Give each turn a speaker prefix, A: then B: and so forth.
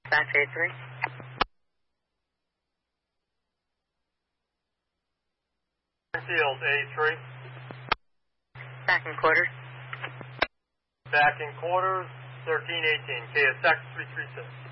A: Back A3.
B: Field A3.
A: Back in quarters.
B: Back in quarters, 1318, KSX 336.